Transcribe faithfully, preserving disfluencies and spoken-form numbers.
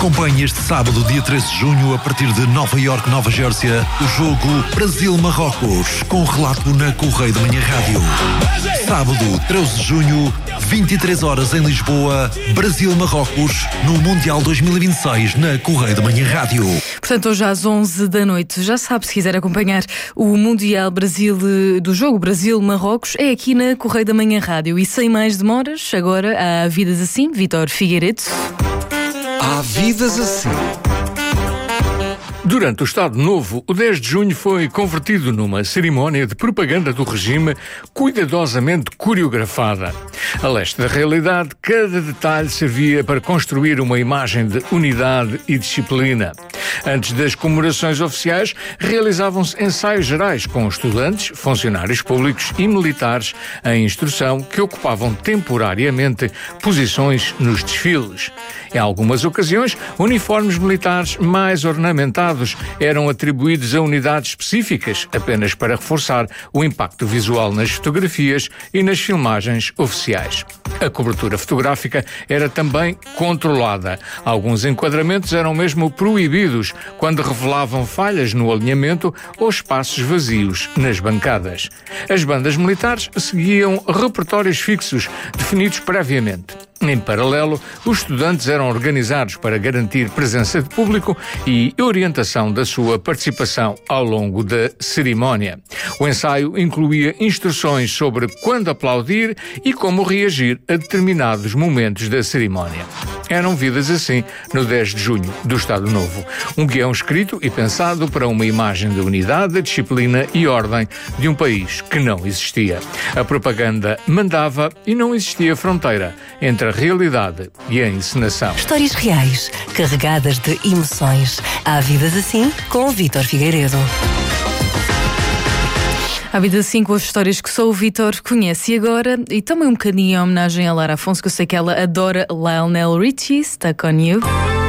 Acompanhe este sábado, dia treze de junho, a partir de Nova Iorque, Nova Jersey, o jogo Brasil-Marrocos, com relato na Correio da Manhã Rádio. Sábado, treze de junho, vinte e três horas em Lisboa, Brasil-Marrocos, no Mundial dois mil e vinte e seis, na Correio da Manhã Rádio. Portanto, hoje às onze da noite, já sabe, se quiser acompanhar o Mundial Brasil, do jogo Brasil-Marrocos, é aqui na Correio da Manhã Rádio. E sem mais demoras, agora há Vidas Assim, Vítor Figueiredo. Há Vidas Assim. Durante o Estado Novo, o dez de junho foi convertido numa cerimónia de propaganda do regime cuidadosamente coreografada. A leste da realidade, cada detalhe servia para construir uma imagem de unidade e disciplina. Antes das comemorações oficiais, realizavam-se ensaios gerais com estudantes, funcionários públicos e militares em instrução que ocupavam temporariamente posições nos desfiles. Em algumas ocasiões, uniformes militares mais ornamentados eram atribuídos a unidades específicas, apenas para reforçar o impacto visual nas fotografias e nas filmagens oficiais. A cobertura fotográfica era também controlada. Alguns enquadramentos eram mesmo proibidos quando revelavam falhas no alinhamento ou espaços vazios nas bancadas. As bandas militares seguiam repertórios fixos, definidos previamente. Em paralelo, os estudantes eram organizados para garantir presença de público e orientação da sua participação ao longo da cerimónia. O ensaio incluía instruções sobre quando aplaudir e como reagir a determinados momentos da cerimónia. Eram Vidas Assim no dez de junho do Estado Novo. Um guião escrito e pensado para uma imagem de unidade, disciplina e ordem de um país que não existia. A propaganda mandava e não existia fronteira entre a realidade e a encenação. Histórias reais, carregadas de emoções. Há Vidas Assim, com o Vítor Figueiredo. Há Vida Assim, com as histórias que só o Vítor conhece. E agora, e também um bocadinho em homenagem a Lara Afonso, que eu sei que ela adora Lionel Richie, Stuck on You.